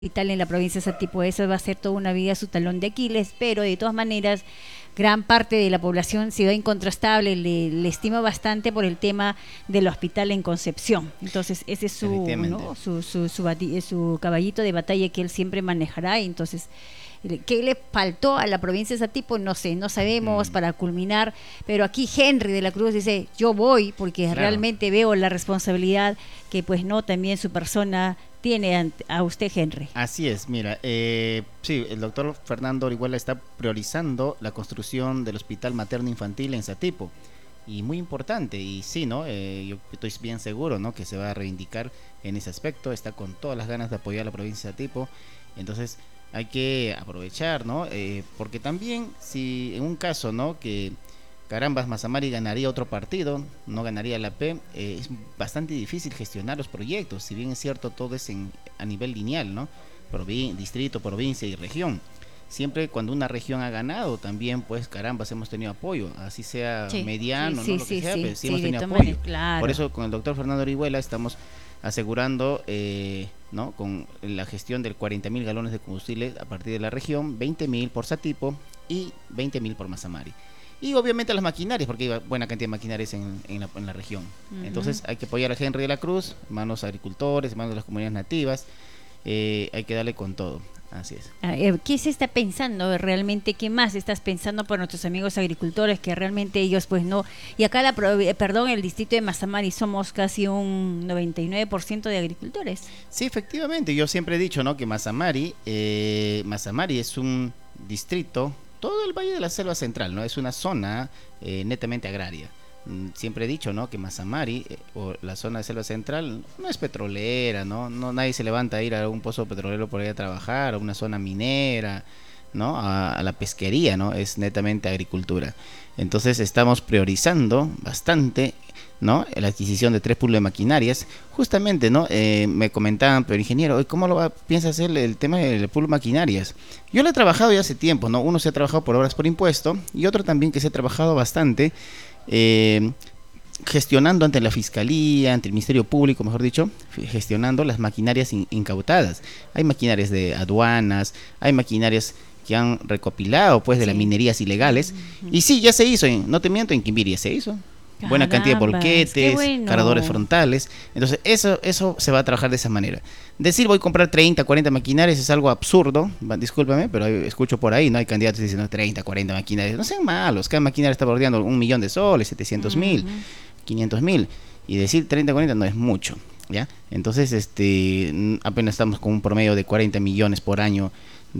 Hospital en la provincia de Satipo. Eso va a ser toda una vida su talón de Aquiles, pero de todas maneras gran parte de la población Ciudad Incontrastable le estima bastante por el tema del hospital en Concepción. Entonces ese es su, ¿no? su caballito de batalla que él siempre manejará. Y entonces, ¿qué le faltó a la provincia de Satipo? No sé, no sabemos para culminar, pero aquí Henry de la Cruz dice, yo voy porque realmente veo la responsabilidad que pues no también su persona tiene a usted, Henry. Así es, mira, sí, el doctor Fernando Orihuela está priorizando la construcción del Hospital Materno Infantil en Satipo, y muy importante, y sí, ¿no? Yo estoy bien seguro, ¿no?, que se va a reivindicar en ese aspecto, está con todas las ganas de apoyar a la provincia de Satipo. Entonces hay que aprovechar, ¿no? Porque también, si en un caso, ¿no?, que carambas, Massa Mari ganaría otro partido, no ganaría la P, es bastante difícil gestionar los proyectos, si bien es cierto todo es a nivel lineal, ¿no? Distrito, provincia y región. Siempre cuando una región ha ganado, también pues carambas hemos tenido apoyo, así sea mediano, ¿no? Lo que sea, pero sí hemos tenido apoyo. Claro. Por eso con el doctor Fernando Orihuela estamos asegurando, ¿no?, con la gestión de 40.000 galones de combustible a partir de la región, 20.000 por Satipo y 20.000 por Massa Mari. Y obviamente las maquinarias, porque hay buena cantidad de maquinarias en la región. Entonces hay que apoyar a Henry de la Cruz, hermanos agricultores, hermanos de las comunidades nativas, hay que darle con todo. Así es. ¿Qué se está pensando realmente? ¿Qué más estás pensando por nuestros amigos agricultores que realmente ellos pues no? Y acá el distrito de Massa Mari somos casi un 99% de agricultores. Sí, efectivamente, yo siempre he dicho, ¿no?, que Massa Mari es un distrito, todo el Valle de la Selva Central, ¿no?, es una zona netamente agraria. Siempre he dicho, ¿no?, que Massa Mari o la zona de Selva Central no es petrolera, ¿no? Nadie se levanta a ir a un pozo petrolero por ahí a trabajar, a una zona minera, ¿no?, a la pesquería, ¿no? Es netamente agricultura. Entonces estamos priorizando bastante, ¿no?, la adquisición de 3 pools de maquinarias. Justamente, ¿no?, me comentaban, pero ingeniero, ¿cómo piensa hacer el tema del pool de maquinarias? Yo lo he trabajado ya hace tiempo, ¿no? Uno se ha trabajado por obras por impuesto y otro también que se ha trabajado bastante gestionando ante la Fiscalía, ante el Ministerio Público, mejor dicho, gestionando las maquinarias incautadas. Hay maquinarias de aduanas, hay maquinarias que han recopilado pues de las minerías ilegales. Y sí, ya se hizo, no te miento, en Quimbiri se hizo. Buena cantidad de volquetes, cargadores frontales. Entonces eso se va a trabajar de esa manera. Decir voy a comprar 30, 40 maquinarias es algo absurdo, discúlpame, pero escucho por ahí, no hay candidatos diciendo 30, 40 maquinarias. No sean malos, cada maquinaria está bordeando 1.000.000 de soles, 700.000, 500.000, y decir 30, 40 no es mucho, ¿ya? Entonces apenas estamos con un promedio de 40 millones por año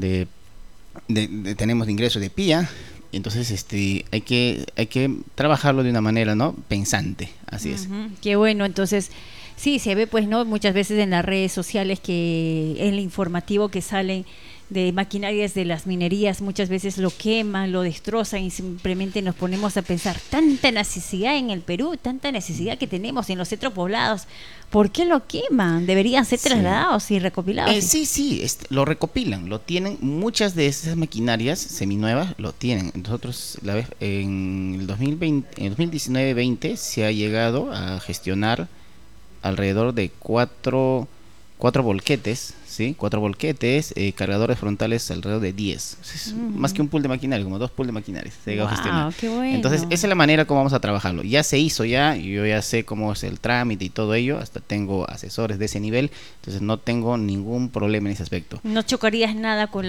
tenemos de ingresos de PIA. Entonces hay que trabajarlo de una manera, ¿no?, pensante, así es. Qué bueno. Entonces sí, se ve pues, ¿no?, muchas veces en las redes sociales que el informativo que salen de maquinarias de las minerías muchas veces lo queman, lo destrozan, y simplemente nos ponemos a pensar, tanta necesidad en el Perú, tanta necesidad que tenemos en los centros poblados, ¿por qué lo queman? Deberían ser trasladados y recopilados. Sí, lo recopilan, lo tienen, muchas de esas maquinarias seminuevas lo tienen. Nosotros en el 2020, en 2019-20 se ha llegado a gestionar alrededor de cuatro volquetes, ¿sí? 4 volquetes, cargadores frontales alrededor de 10. Es más que un pool de maquinaria, como 2 pools de maquinaria se llegó a gestionar. Qué bueno. Entonces, esa es la manera como vamos a trabajarlo. Ya se hizo yo ya sé cómo es el trámite y todo ello, hasta tengo asesores de ese nivel, entonces no tengo ningún problema en ese aspecto. ¿No chocarías nada con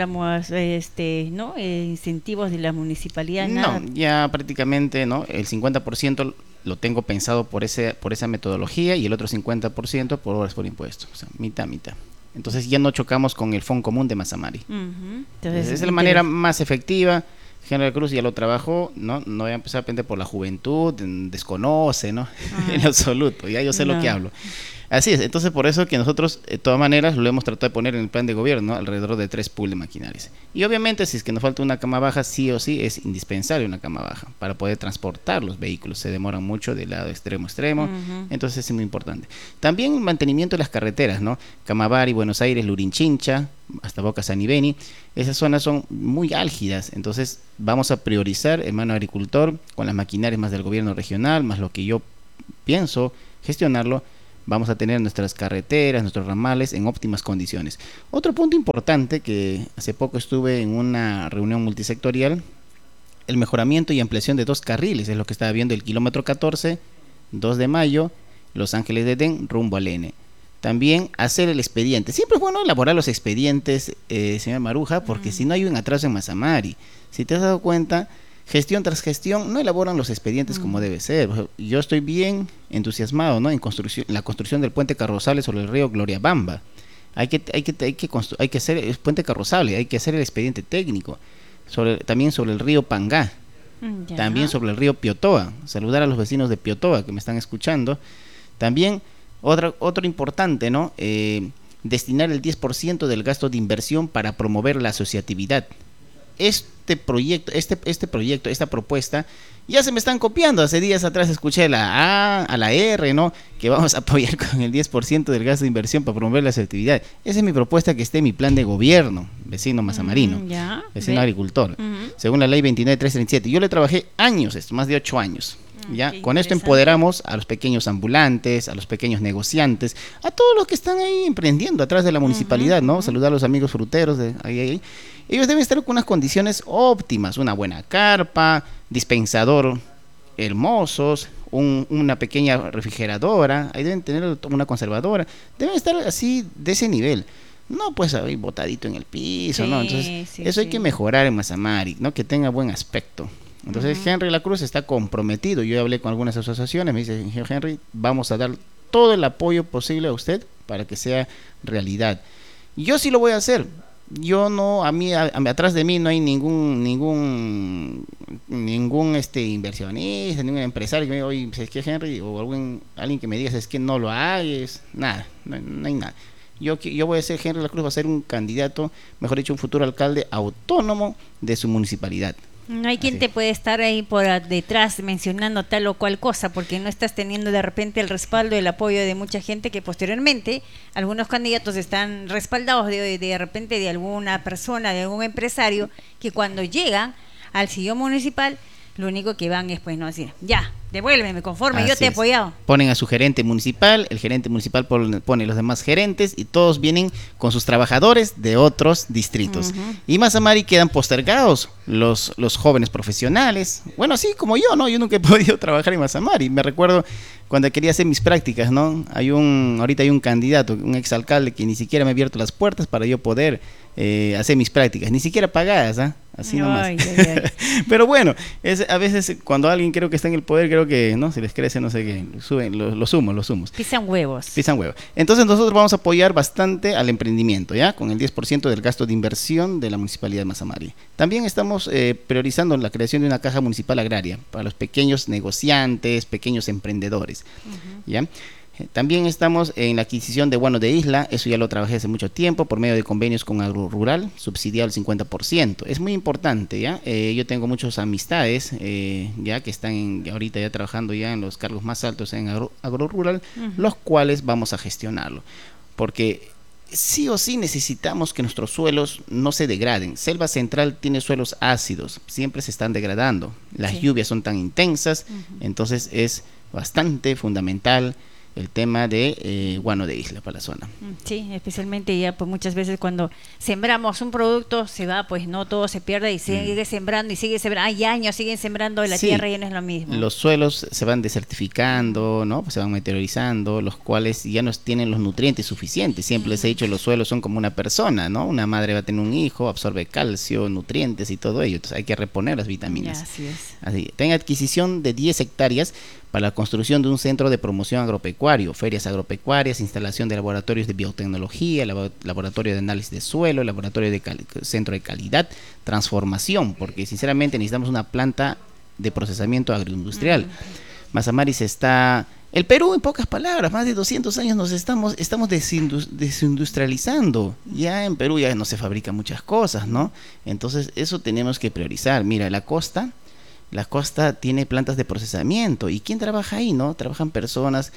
incentivos de la municipalidad? Nada. No, ya prácticamente, ¿no?, el 50% lo tengo pensado por esa metodología y el otro 50% por obras por impuesto, o sea, mitad. Entonces ya no chocamos con el Fondo Común de Massa Mari. Entonces es la manera más efectiva. Henry de la Cruz ya lo trabajó, no voy a empezar a aprender por la juventud, desconoce, ¿no? En absoluto, ya yo sé lo que hablo. Así es, entonces por eso que nosotros de todas maneras lo hemos tratado de poner en el plan de gobierno, ¿no?, alrededor de 3 pools de maquinarias. Y obviamente si es que nos falta una cama baja, sí o sí es indispensable una cama baja para poder transportar los vehículos, se demoran mucho de lado extremo a extremo, entonces es muy importante. También el mantenimiento de las carreteras, ¿no? Camabari, Buenos Aires, Lurinchincha, hasta Boca Sanibeni, esas zonas son muy álgidas, entonces vamos a priorizar, hermano agricultor, con las maquinarias más del gobierno regional, más lo que yo pienso gestionarlo, vamos a tener nuestras carreteras, nuestros ramales en óptimas condiciones. Otro punto importante, que hace poco estuve en una reunión multisectorial, el mejoramiento y ampliación de 2 carriles, es lo que estaba viendo el kilómetro 14, 2 de mayo, Los Ángeles de Edén, rumbo al N. También hacer el expediente. Siempre es bueno elaborar los expedientes, señor Maruja, porque si no hay un atraso en Mazamari. Si te has dado cuenta, gestión tras gestión no elaboran los expedientes como debe ser. Yo estoy bien entusiasmado, ¿no?, en la construcción del puente carrozable sobre el río Gloriabamba. Hay que hacer el puente carrozable, hay que hacer el expediente técnico. También sobre el río Pangá, también sobre el río Piotoa. Saludar a los vecinos de Piotoa que me están escuchando. También otro importante, ¿no? Destinar el 10% del gasto de inversión para promover la asociatividad. Este proyecto, esta propuesta, ya se me están copiando. Hace días atrás escuché la A a la R, ¿no?, que vamos a apoyar con el 10% del gasto de inversión para promover la asociatividad. Esa es mi propuesta, que esté en mi plan de gobierno, vecino mazamarino, vecino agricultor, según la ley 29337. Yo le trabajé años, más de 8 años. ¿Ya? Con esto empoderamos a los pequeños ambulantes, a los pequeños negociantes, a todos los que están ahí emprendiendo atrás de la municipalidad, ¿no? Saludar a los amigos fruteros de ahí. Ellos deben estar con unas condiciones óptimas, una buena carpa, dispensador hermosos, una pequeña refrigeradora, ahí deben tener una conservadora, deben estar así de ese nivel. No, pues ahí botadito en el piso, ¿no? Entonces, eso hay que mejorar en Mazamari, ¿no? Que tenga buen aspecto. Entonces Henry La Cruz está comprometido. Yo hablé con algunas asociaciones, me dice: Henry, vamos a dar todo el apoyo posible a usted para que sea realidad. Yo sí lo voy a hacer. Yo no, atrás de mí no hay ningún inversionista, ningún empresario que me diga: oye, es que Henry, o alguien que me diga: es que no lo hagas, nada, no hay nada. Yo voy a ser, Henry La Cruz va a ser un candidato, mejor dicho, un futuro alcalde autónomo de su municipalidad. No hay quien te puede estar ahí por detrás mencionando tal o cual cosa, porque no estás teniendo de repente el respaldo, el apoyo de mucha gente, que posteriormente algunos candidatos están respaldados de repente de alguna persona, de algún empresario, que cuando llegan al sillón municipal, lo único que van es, pues, no decir: ya, devuélveme, conforme, yo te he apoyado. Ponen a su gerente municipal, el gerente municipal pone los demás gerentes, y todos vienen con sus trabajadores de otros distritos. Y Mazamari quedan postergados los jóvenes profesionales. Bueno, así como yo, ¿no? Yo nunca he podido trabajar en Mazamari. Me recuerdo cuando quería hacer mis prácticas, ¿no? Ahorita hay un candidato, un exalcalde, que ni siquiera me ha abierto las puertas para yo poder hacer mis prácticas, ni siquiera pagadas, así nomás. Ay. Pero bueno, a veces cuando alguien creo que está en el poder, creo que no, si les crece, no sé qué, suben los humos. Pisan huevos. Entonces nosotros vamos a apoyar bastante al emprendimiento, ¿ya? Con el 10% del gasto de inversión de la Municipalidad de Mazamari. También estamos priorizando la creación de una caja municipal agraria para los pequeños negociantes, pequeños emprendedores, ¿ya? También estamos en la adquisición de guano de isla. Eso ya lo trabajé hace mucho tiempo por medio de convenios con Agrorural, subsidiado el 50%. Es muy importante, ¿ya? Yo tengo muchas amistades ya que están ahorita ya trabajando ya en los cargos más altos en Agrorural, los cuales vamos a gestionarlo, porque sí o sí necesitamos que nuestros suelos no se degraden. Selva Central tiene suelos ácidos, siempre se están degradando. Las lluvias son tan intensas, entonces es bastante fundamental el tema de guano de isla para la zona. Sí, especialmente ya pues muchas veces cuando sembramos un producto se va, pues no todo se pierde y sigue sembrando y sigue sembrando, hay años siguen sembrando la tierra y no es lo mismo. Los suelos se van desertificando, ¿no? Pues se van meteorizando, los cuales ya no tienen los nutrientes suficientes. Siempre les he dicho, los suelos son como una persona, ¿no? Una madre va a tener un hijo, absorbe calcio, nutrientes y todo ello, entonces hay que reponer las vitaminas. Ya, así es. Así, tenga adquisición de 10 hectáreas para la construcción de un centro de promoción agropecuario, ferias agropecuarias, instalación de laboratorios de biotecnología, laboratorio de análisis de suelo, laboratorio de centro de calidad, transformación, porque sinceramente necesitamos una planta de procesamiento agroindustrial. Mazamari el Perú, en pocas palabras, más de 200 años nos estamos desindustrializando. Ya en Perú ya no se fabrican muchas cosas, ¿no? Entonces eso tenemos que priorizar. Mira, la costa tiene plantas de procesamiento. ¿Y quién trabaja ahí, no? Trabajan personas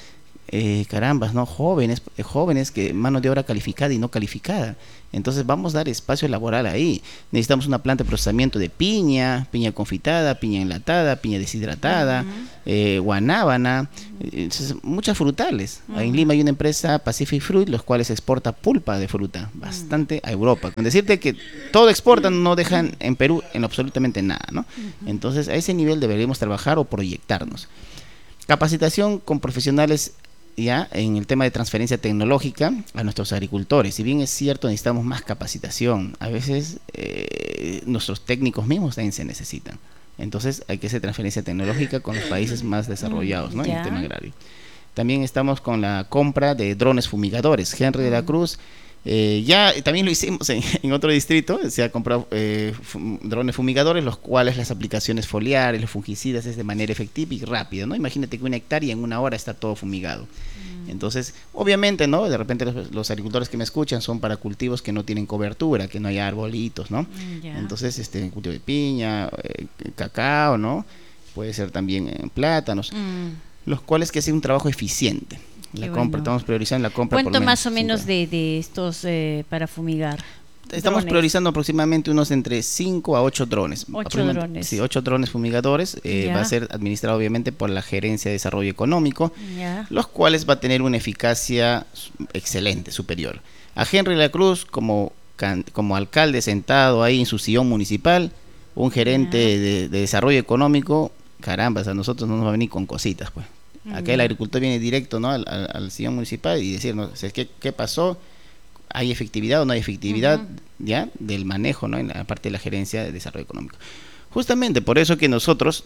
carambas, ¿no? Jóvenes que mano de obra calificada y no calificada. Entonces vamos a dar espacio laboral ahí. Necesitamos una planta de procesamiento de piña confitada, piña enlatada, piña deshidratada, guanábana, muchas frutales. Ahí en Lima hay una empresa, Pacific Fruit, los cuales exporta pulpa de fruta bastante a Europa. Con decirte que todo exportan, no dejan en Perú en absolutamente nada, ¿no? Entonces a ese nivel deberíamos trabajar o proyectarnos. Capacitación con profesionales ya en el tema de transferencia tecnológica a nuestros agricultores. Si bien es cierto, necesitamos más capacitación, a veces nuestros técnicos mismos también se necesitan. Entonces hay que hacer transferencia tecnológica con los países más desarrollados, ¿no? En el tema agrario. También estamos con la compra de drones fumigadores. Henry de la Cruz, ya también lo hicimos en otro distrito, se ha comprado drones fumigadores, los cuales las aplicaciones foliares, los fungicidas es de manera efectiva y rápida, ¿no? Imagínate que una hectárea en 1 hora está todo fumigado. Entonces, obviamente, ¿no? De repente los agricultores que me escuchan son para cultivos que no tienen cobertura, que no hay arbolitos, ¿no? Entonces, cultivo de piña, cacao, ¿no? Puede ser también plátanos, los cuales que hacen un trabajo eficiente. La compra, estamos priorizando la compra. ¿Cuánto más o menos de estos para fumigar? Estamos priorizando aproximadamente unos entre 5 a 8 drones. 8 drones. Sí, 8 drones fumigadores. Va a ser administrado obviamente por la Gerencia de Desarrollo Económico, los cuales va a tener una eficacia excelente, superior. A Henry de la Cruz, como alcalde sentado ahí en su sillón municipal, un gerente de desarrollo económico, caramba, a nosotros no nos va a venir con cositas, pues. Acá el agricultor viene directo, ¿no? al sillón municipal y decirnos, ¿qué pasó? ¿Hay efectividad o no hay efectividad ya del manejo, ¿no? En la parte de la gerencia de desarrollo económico? Justamente por eso que nosotros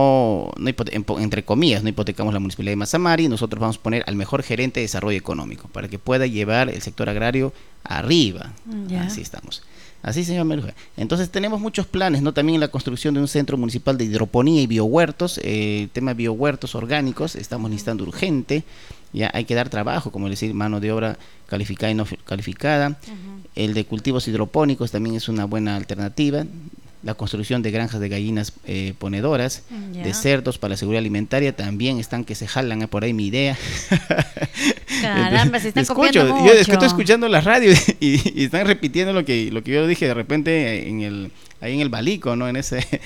entre comillas, no hipotecamos la municipalidad de Mazamari, nosotros vamos a poner al mejor gerente de desarrollo económico para que pueda llevar el sector agrario arriba. Así estamos. Así, señor Meruja. Entonces tenemos muchos planes, ¿no? También la construcción de un centro municipal de hidroponía y biohuertos, el tema de biohuertos orgánicos, estamos necesitando urgente, ya hay que dar trabajo, como decir, mano de obra calificada y no calificada. El de cultivos hidropónicos también es una buena alternativa. La construcción de granjas de gallinas ponedoras, de cerdos para la seguridad alimentaria, también están que se jalan por ahí mi idea. Caramba, se están copiando mucho. Yo es que estoy escuchando la radio y están repitiendo lo que yo dije de repente ahí en el Balico, ¿no? Ahí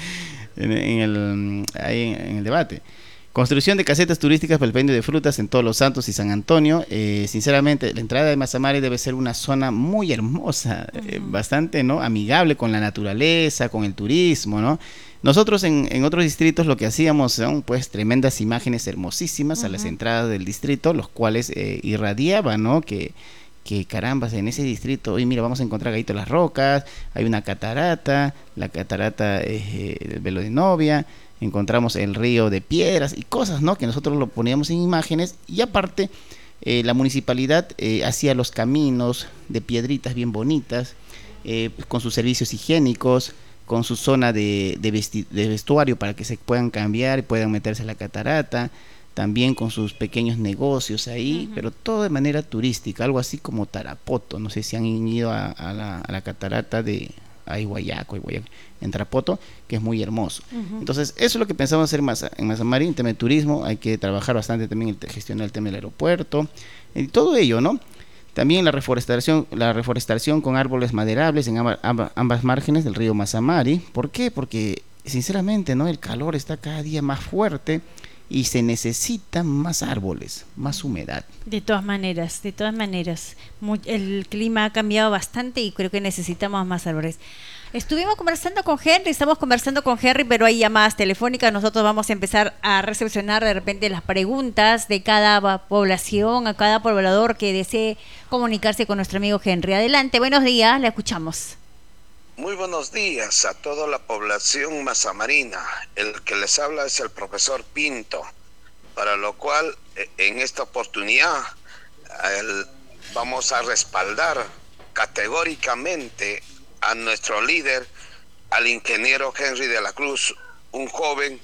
en el debate. Construcción de casetas turísticas para el vende de frutas en Todos los Santos y San Antonio. Sinceramente, la entrada de Mazamari debe ser una zona muy hermosa, bastante, ¿no? Amigable con la naturaleza, con el turismo, ¿no? Nosotros en otros distritos lo que hacíamos son pues tremendas imágenes hermosísimas a las entradas del distrito, los cuales irradiaban, ¿no? Que carambas, en ese distrito, hoy mira, vamos a encontrar Gallito Las Rocas, hay una catarata, la catarata del Velo de Novia, encontramos el río de piedras y cosas, ¿no? Que nosotros lo poníamos en imágenes y aparte la municipalidad hacía los caminos de piedritas bien bonitas, con sus servicios higiénicos, con su zona de vestuario para que se puedan cambiar y puedan meterse a la catarata, también con sus pequeños negocios ahí, pero todo de manera turística, algo así como Tarapoto. No sé si han ido a la catarata de Huayaco, en Tarapoto, que es muy hermoso. Entonces, eso es lo que pensamos hacer en Mazamari, en tema de turismo. Hay que trabajar bastante también en gestionar el tema del aeropuerto, y todo ello, ¿no? También la reforestación con árboles maderables en ambas márgenes del río Mazamari. ¿Por qué? Porque, sinceramente, ¿no? El calor está cada día más fuerte y se necesitan más árboles, más humedad. De todas maneras, el clima ha cambiado bastante y creo que necesitamos más árboles. Estamos conversando con Henry, pero hay llamadas telefónicas. Nosotros vamos a empezar a recepcionar de repente las preguntas de cada población, a cada poblador que desee comunicarse con nuestro amigo Henry. Adelante, buenos días, le escuchamos. Muy buenos días a toda la población mazamarina. El que les habla es el profesor Pinto, para lo cual en esta oportunidad vamos a respaldar categóricamente a nuestro líder, al ingeniero Henry de la Cruz, un joven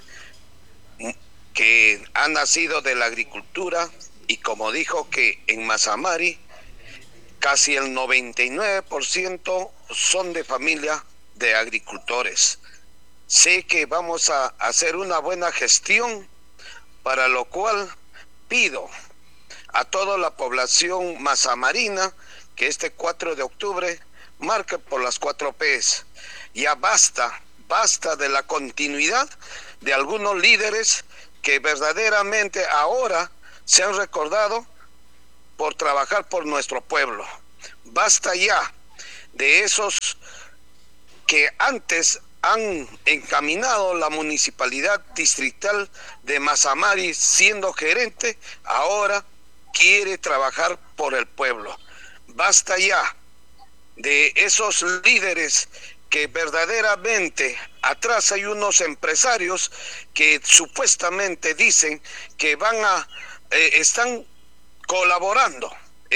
que ha nacido de la agricultura y como dijo que en Mazamari casi el 99% son de familia de agricultores. Sé que vamos a hacer una buena gestión, para lo cual pido a toda la población mazamarina que este 4 de octubre marque por las 4 P's. Ya basta de la continuidad de algunos líderes que verdaderamente ahora se han recordado por trabajar por nuestro pueblo. Basta ya de esos que antes han encaminado la municipalidad distrital de Mazamari siendo gerente, ahora quiere trabajar por el pueblo. Basta ya de esos líderes que verdaderamente atrás hay unos empresarios que supuestamente dicen que están colaborando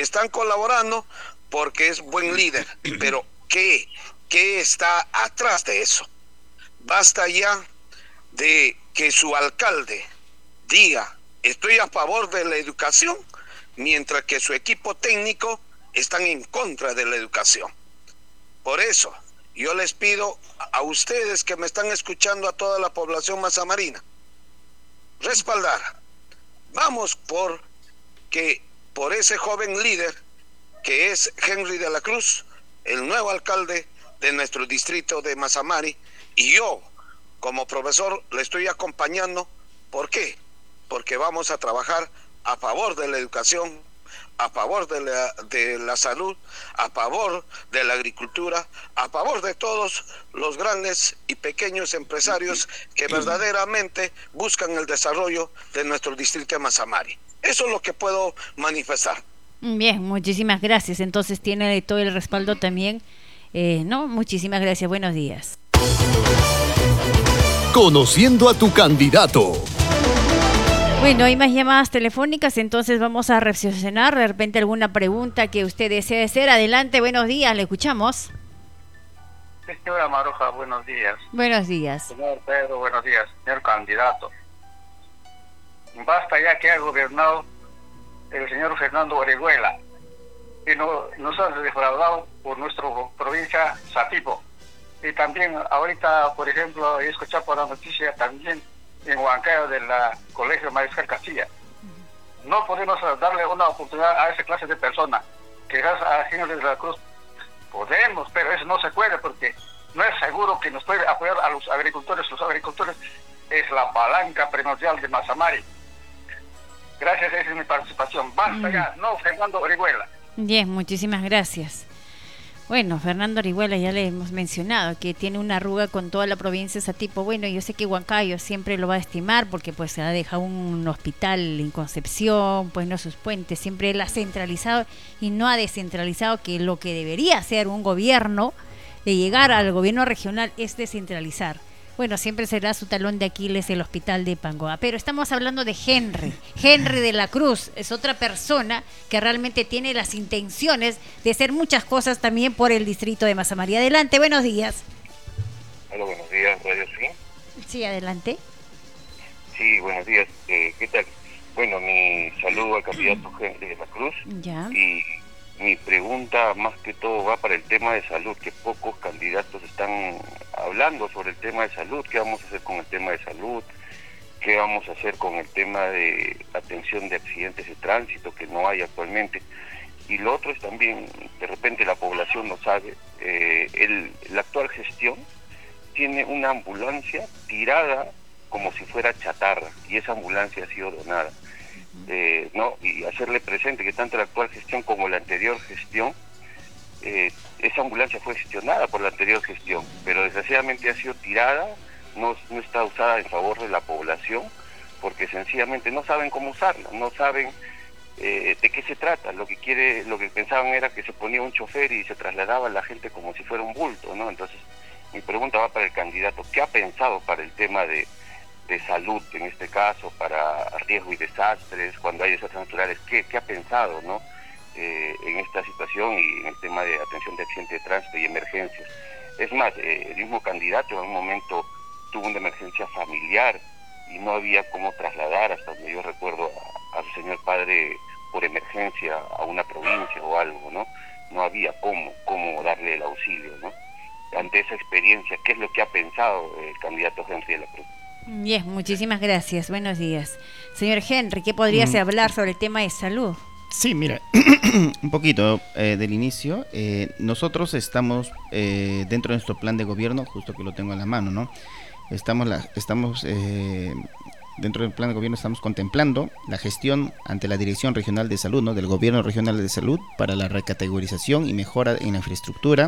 porque es buen líder, pero ¿qué está atrás de eso? Basta ya de que su alcalde diga estoy a favor de la educación, mientras que su equipo técnico están en contra de la educación. Por eso yo les pido a ustedes que me están escuchando, a toda la población mazamarina, respaldar. Vamos por ese joven líder que es Henry de la Cruz, el nuevo alcalde de nuestro distrito de Mazamari, y yo como profesor le estoy acompañando. ¿Por qué? Porque vamos a trabajar a favor de la educación, a favor de la salud, a favor de la agricultura, a favor de todos los grandes y pequeños empresarios que verdaderamente buscan el desarrollo de nuestro distrito de Mazamari. Eso es lo que puedo manifestar. Bien, muchísimas gracias. Entonces tiene todo el respaldo también. No, muchísimas gracias. Buenos días. Conociendo a tu candidato. Bueno, hay más llamadas telefónicas, entonces vamos a reflexionar. De repente alguna pregunta que usted desee hacer. Adelante, buenos días, le escuchamos. Señora Maruja, buenos días. Buenos días. Señor Pedro, buenos días. Señor candidato, basta ya que ha gobernado el señor Fernando Orihuela y nos ha defraudado por nuestra provincia Satipo. Y también ahorita, por ejemplo, he escuchado por la noticia también en Huancayo del Colegio Mariscal Castilla. No podemos darle una oportunidad a esa clase de personas. Quizás a Henry de la Cruz podemos, pero eso no se puede porque no es seguro que nos puede apoyar a los agricultores. Los agricultores es la palanca primordial de Mazamari. Gracias, esa es mi participación. Basta ya, no Fernando Orihuela. Bien, muchísimas gracias. Bueno, Fernando Orihuela ya le hemos mencionado que tiene una arruga con toda la provincia de Satipo. Bueno, yo sé que Huancayo siempre lo va a estimar porque pues se ha dejado un hospital en Concepción, pues no sus puentes, siempre él ha centralizado y no ha descentralizado, que lo que debería hacer un gobierno de llegar al gobierno regional es descentralizar. Bueno, siempre será su talón de Aquiles el hospital de Pangoa. Pero estamos hablando de Henry de la Cruz. Es otra persona que realmente tiene las intenciones de hacer muchas cosas también por el distrito de Mazamari. Adelante, buenos días. Hola, buenos días, Radio Sí. Sí, adelante. Sí, buenos días. ¿Qué tal? Bueno, mi saludo al candidato Henry de la Cruz. Ya. Y mi pregunta más que todo va para el tema de salud, que pocos candidatos están hablando sobre el tema de salud. ¿Qué vamos a hacer con el tema de salud? ¿Qué vamos a hacer con el tema de atención de accidentes de tránsito, que no hay actualmente? Y lo otro es también, de repente la población no sabe, la actual gestión tiene una ambulancia tirada como si fuera chatarra, y esa ambulancia ha sido donada. ¿No? Y hacerle presente que tanto la actual gestión como la anterior gestión, esa ambulancia fue gestionada por la anterior gestión, pero desgraciadamente ha sido tirada, no está usada en favor de la población, porque sencillamente no saben cómo usarla, no saben de qué se trata. Lo que pensaban era que se ponía un chofer y se trasladaba a la gente como si fuera un bulto, ¿no? Entonces, mi pregunta va para el candidato: ¿qué ha pensado para el tema de salud, en este caso, para riesgo y desastres, cuando hay desastres naturales? ¿Qué ha pensado, ¿no? En esta situación y en el tema de atención de accidentes de tránsito y emergencias? Es más, el mismo candidato en un momento tuvo una emergencia familiar y no había cómo trasladar, hasta donde yo recuerdo, a su señor padre por emergencia a una provincia o algo, ¿no? No había cómo darle el auxilio, ¿no? Ante esa experiencia, ¿qué es lo que ha pensado el candidato Henry de la Cruz? Bien, muchísimas gracias. Buenos días. Señor Henry, ¿qué podrías hablar sobre el tema de salud? Sí, mira, un poquito del inicio. Nosotros estamos dentro de nuestro plan de gobierno, justo que lo tengo en la mano, ¿no? Estamos dentro del plan de gobierno, estamos contemplando la gestión ante la Dirección Regional de Salud, ¿no? Del Gobierno Regional de Salud para la recategorización y mejora en la infraestructura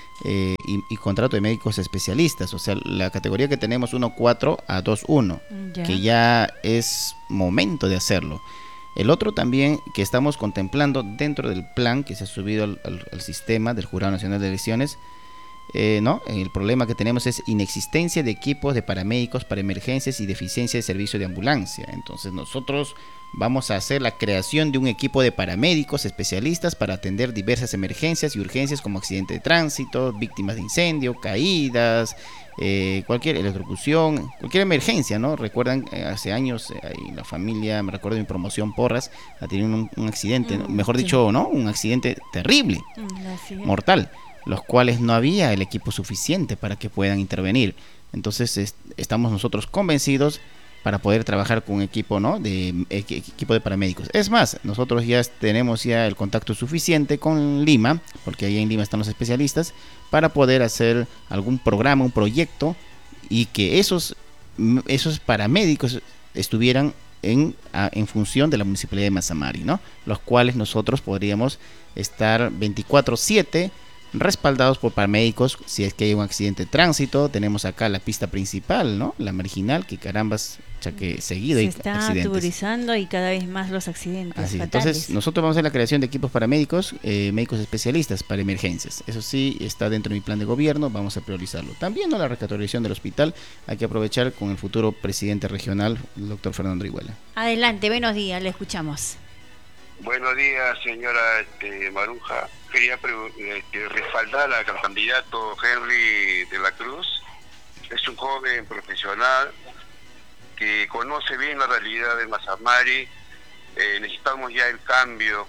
y contrato de médicos especialistas. O sea, la categoría que tenemos 1.4 a 2.1, que ya es momento de hacerlo. El otro también que estamos contemplando dentro del plan que se ha subido al sistema del Jurado Nacional de Elecciones, ¿no? El problema que tenemos es inexistencia de equipos de paramédicos para emergencias y deficiencia de servicio de ambulancia. Entonces nosotros vamos a hacer la creación de un equipo de paramédicos especialistas para atender diversas emergencias y urgencias como accidente de tránsito, víctimas de incendio, caídas, cualquier electrocución, cualquier emergencia, ¿no? Recuerdan, hace años la familia, me recuerdo de mi promoción Porras, ha tenido un accidente, ¿no? Mejor dicho, ¿no? Un accidente terrible, mortal, los cuales no había el equipo suficiente para que puedan intervenir. Entonces estamos nosotros convencidos para poder trabajar con un equipo, ¿no? Equipo de paramédicos. Es más, nosotros ya tenemos ya el contacto suficiente con Lima, porque ahí en Lima están los especialistas, para poder hacer algún programa, un proyecto, y que esos paramédicos estuvieran en función de la Municipalidad de Mazamari, ¿no? Los cuales nosotros podríamos estar 24/7 respaldados por paramédicos. Si es que hay un accidente de tránsito, tenemos acá la pista principal, ¿no? La marginal, que carambas, ya que seguido hay accidentes. Se está tuburizando y cada vez más los accidentes Así, fatales. entonces nosotros vamos a hacer la creación de equipos paramédicos, médicos especialistas para emergencias. Eso sí está dentro de mi plan de gobierno, vamos a priorizarlo. También, ¿no? La recategorización del hospital, hay que aprovechar con el futuro presidente regional, el doctor Fernando Orihuela. Adelante, buenos días, le escuchamos. Buenos días, señora Maruja. Quería respaldar al candidato Henry de la Cruz. Es un joven profesional que conoce bien la realidad de Mazamari. Necesitamos ya el cambio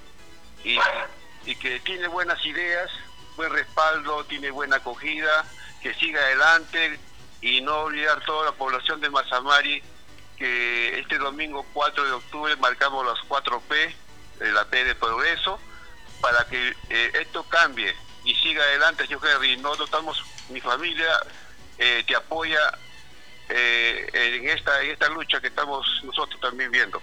y que tiene buenas ideas, buen respaldo, tiene buena acogida, que siga adelante y no olvidar toda la población de Mazamari que este domingo 4 de octubre marcamos las 4P, la P de progreso, para que esto cambie y siga adelante, señor Henry. Nosotros estamos, mi familia te apoya en esta lucha que estamos nosotros también viendo.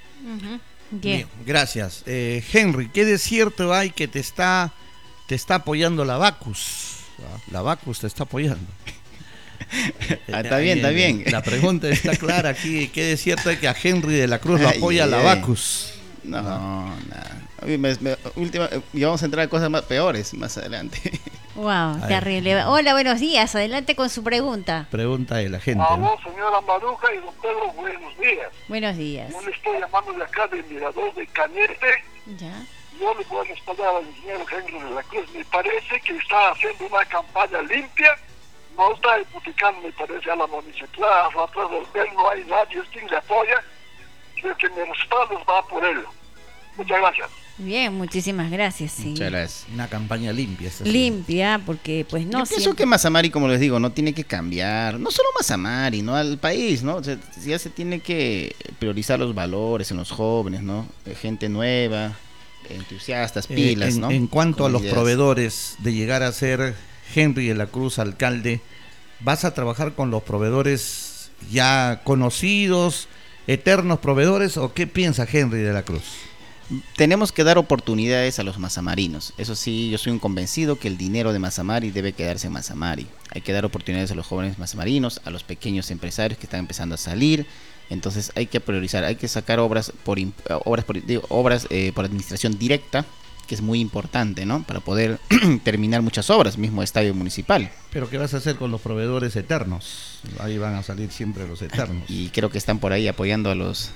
Bien, gracias. Henry, ¿qué de cierto hay que te está apoyando la Bacus? La Bacus te está apoyando. Está bien. La pregunta está clara aquí. ¿Qué de cierto hay que a Henry de la Cruz lo apoya la Bacus? No, nada. Y vamos a entrar a cosas más peores más adelante. Wow, terrible. Hola, buenos días. Adelante con su pregunta. Pregunta de la gente. Aló, señora Maruja y don Pedro, buenos días. Buenos días. Yo le estoy llamando de acá del Mirador de Cañete. Ya. Yo le voy a respaldar al ingeniero Henry de la Cruz. Me parece que está haciendo una campaña limpia. No está hipotecando, me parece, a la municipalidad. Atrás del él no hay nadie quien le apoya. Creo que mi respaldo va por él. Muchas gracias. Bien, muchísimas gracias. Sí. Muchas gracias. Una campaña limpia. Limpia, porque pues no. Yo pienso que Mazamari, como les digo, no tiene que cambiar, no solo Mazamari, ¿no? Al país, ¿no? O sea, ya se tiene que priorizar los valores en los jóvenes, ¿no? Gente nueva, entusiastas, pilas, ¿no? En cuanto con a los ideas. proveedores, de llegar a ser Henry de la Cruz alcalde, ¿vas a trabajar con los proveedores ya conocidos, eternos proveedores, o qué piensa Henry de la Cruz? Tenemos que dar oportunidades a los mazamarinos. Eso sí, yo soy un convencido que el dinero de Mazamari debe quedarse en Mazamari. Hay que dar oportunidades a los jóvenes mazamarinos, a los pequeños empresarios que están empezando a salir. Entonces hay que priorizar, hay que sacar obras por administración directa, que es muy importante, ¿no? Para poder terminar muchas obras, mismo estadio municipal. Pero ¿qué vas a hacer con los proveedores eternos? Ahí van a salir siempre los eternos. Y creo que están por ahí apoyando a los...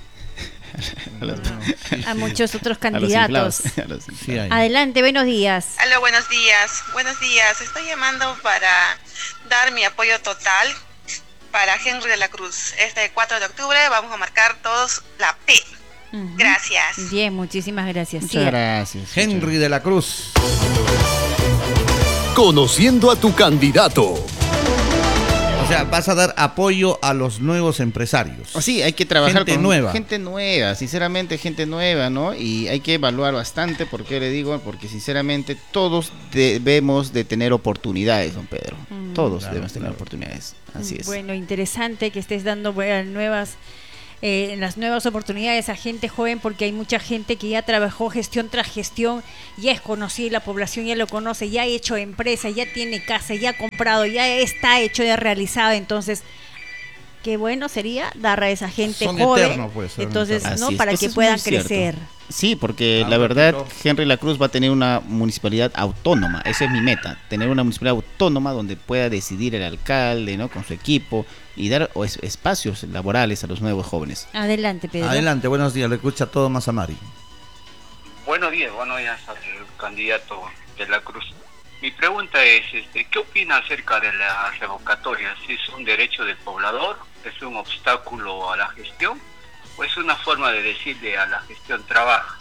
a muchos otros candidatos. Sí, Adelante, buenos días. Aló, buenos días. Buenos días. Estoy llamando para dar mi apoyo total para Henry de la Cruz. Este 4 de octubre vamos a marcar todos la P. Gracias. Bien, muchísimas gracias. Muchas gracias. Henry de la Cruz. Conociendo a tu candidato. sea, vas a dar apoyo a los nuevos empresarios. Sí, hay que trabajar gente nueva. Gente nueva, sinceramente gente nueva, ¿no? Y hay que evaluar bastante, ¿por qué le digo? Porque sinceramente todos debemos de tener oportunidades, don Pedro. Todos debemos tener oportunidades, así es. Bueno, interesante que estés dando las nuevas oportunidades a gente joven, porque hay mucha gente que ya trabajó gestión tras gestión, ya es conocida, la población ya lo conoce, ya ha hecho empresa, ya tiene casa, ya ha comprado, ya está hecho, ya realizado. Entonces, qué bueno sería dar a esa gente joven, eternos, pues, entonces, ¿no? Es. Para Eso que es puedan muy cierto. crecer. Sí, porque la verdad, Henry La Cruz va a tener una municipalidad autónoma. Esa es mi meta, tener una municipalidad autónoma donde pueda decidir el alcalde, ¿no? Con su equipo y dar espacios laborales a los nuevos jóvenes. Adelante, Pedro. Adelante, buenos días, le escucha todo Mazamari. Buenos días al candidato de La Cruz. Mi pregunta es, ¿qué opina acerca de la revocatoria? ¿Si es un derecho del poblador? ¿Es un obstáculo a la gestión? ¿O es una forma de decirle a la gestión trabaja?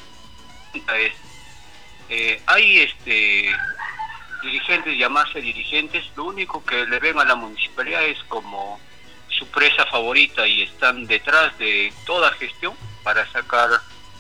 Hay dirigentes, llamarse dirigentes, lo único que le ven a la municipalidad es como su presa favorita y están detrás de toda gestión para sacar,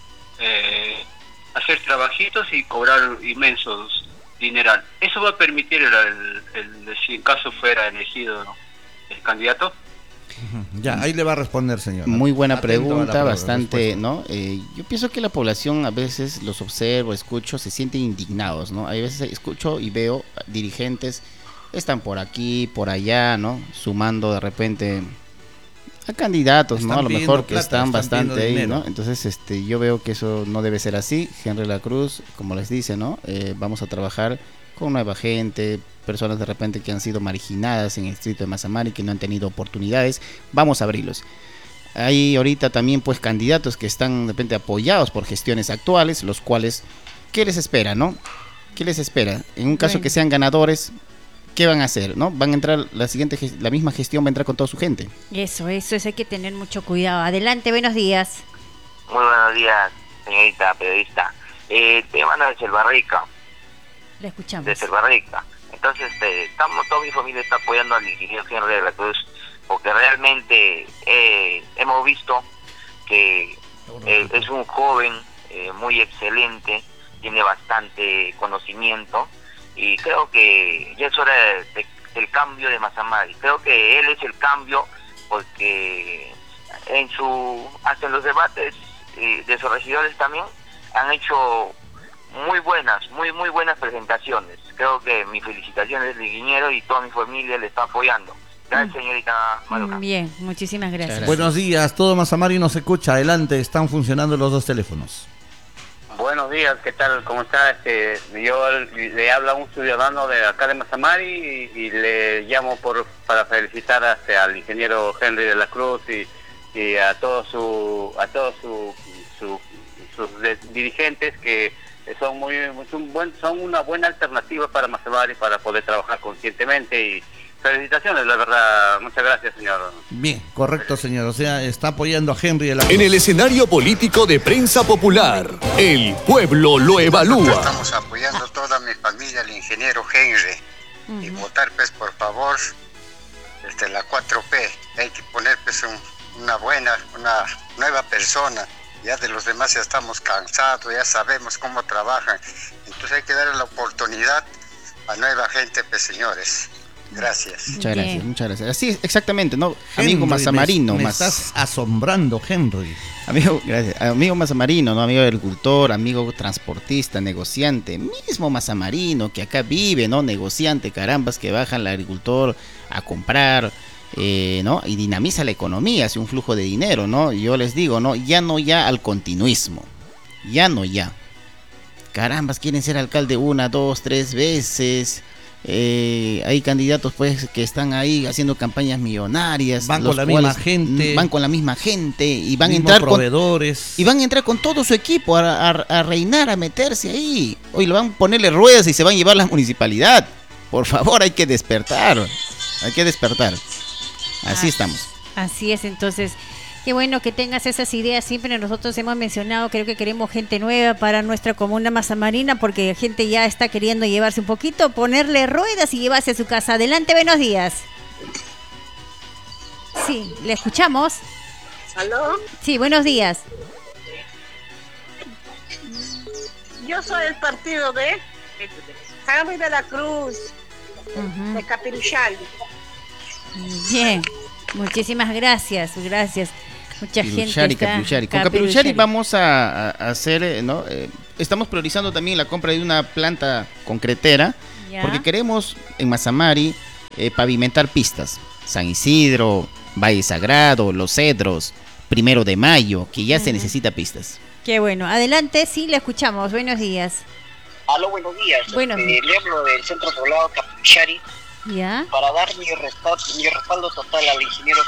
hacer trabajitos y cobrar inmensos dineral. ¿Eso va a permitir si en caso fuera elegido el candidato? Ya, ahí le va a responder, señor. Muy buena Atento pregunta, a la bastante, respuesta. ¿no? Yo pienso que la población a veces los observo, escucho, se sienten indignados, ¿no? Hay veces escucho y veo dirigentes, están por aquí, por allá, ¿no? Sumando de repente a candidatos, ¿no? A lo mejor que están bastante ahí, ¿no? Entonces, yo veo que eso no debe ser así. Henry La Cruz, como les dice, ¿no? Vamos a trabajar con nueva gente, personas de repente que han sido marginadas en el distrito de Mazamari, que no han tenido oportunidades, vamos a abrirlos. Hay ahorita también pues candidatos que están de repente apoyados por gestiones actuales, los cuales, ¿qué les espera, no? ¿Qué les espera? En un caso que sean ganadores, ¿qué van a hacer, no? Van a entrar, la misma gestión va a entrar con toda su gente. Eso es, hay que tener mucho cuidado. Adelante, buenos días. Muy buenos días, señorita periodista. Te manda de Selvarrica. La escuchamos. De Selvarrica. Entonces, toda mi familia está apoyando al ingeniero Henry de la Cruz, porque realmente hemos visto que es un joven muy excelente, tiene bastante conocimiento, y creo que ya es hora del cambio de Mazamari. Creo que él es el cambio, porque hasta en los debates de sus regidores también han hecho muy buenas presentaciones. Creo que mis felicitaciones al ingeniero y toda mi familia le está apoyando. Gracias, señorita Maruja. Bien, muchísimas gracias. Buenos días, todo Mazamari nos escucha. Adelante, están funcionando los dos teléfonos. Buenos días, ¿qué tal? ¿Cómo está? Yo le hablo a un ciudadano de acá de Mazamari y le llamo para felicitar al ingeniero Henry de la Cruz y a todos sus dirigentes que son una buena alternativa para Mazamari para poder trabajar conscientemente. Y felicitaciones, la verdad. Muchas gracias, señor. Bien, correcto, señor. O sea, está apoyando a Henry de la Cruz. En el escenario político de Prensa Popular, el pueblo lo evalúa. Estamos apoyando toda mi familia al ingeniero Henry. Y votar, pues, por favor, la 4P. Hay que poner, pues, una nueva persona. Ya de los demás ya estamos cansados, ya sabemos cómo trabajan. Entonces hay que darle la oportunidad a nueva gente, pues, señores. Gracias. Muchas gracias. Así, exactamente, ¿no? Henry, amigo mazamarino. Me estás asombrando, Henry. Gracias. Amigo mazamarino, ¿no? Amigo agricultor, amigo transportista, negociante. Mismo mazamarino que acá vive, ¿no? Negociante, carambas, que bajan al agricultor a comprar, ¿no? Y dinamiza la economía, hace un flujo de dinero, ¿no? Yo les digo, ¿no? Ya al continuismo. Ya. Carambas, quieren ser alcalde 1, 2, 3 veces. Hay candidatos pues que están ahí haciendo campañas millonarias, van con la misma gente y van a entrar proveedores van a entrar con todo su equipo a reinar, a meterse ahí. Hoy le van a ponerle ruedas y se van a llevar la municipalidad. Por favor, hay que despertar. Así estamos. Así es, entonces qué bueno que tengas esas ideas. Siempre nosotros hemos mencionado, creo que queremos gente nueva para nuestra comuna mazamarina, porque la gente ya está queriendo llevarse un poquito, ponerle ruedas y llevarse a su casa. Adelante, buenos días. Sí, le escuchamos. ¿Aló? Sí, buenos días. Yo soy del partido de Henry de la Cruz, de Capiruchal. Bien, muchísimas gracias. Mucha gente está... Capiruchari. Con Capiruchari vamos a hacer, ¿no? Estamos priorizando también la compra de una planta concretera, porque queremos en Mazamari pavimentar pistas. San Isidro, Valle Sagrado, Los Cedros, 1 de Mayo, que ya se necesita pistas. Qué bueno. Adelante, sí, le escuchamos. Buenos días. Aló, buenos días. Le hablo del Centro Poblado Capiruchari ¿Ya? para dar mi respaldo total al ingeniero